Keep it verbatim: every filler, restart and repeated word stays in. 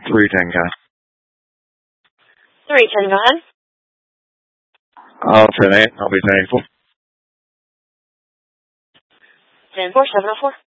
three ten, guy. three ten, go ahead. I'll ten eight. I'll be ten eight four. ten four, seven oh four.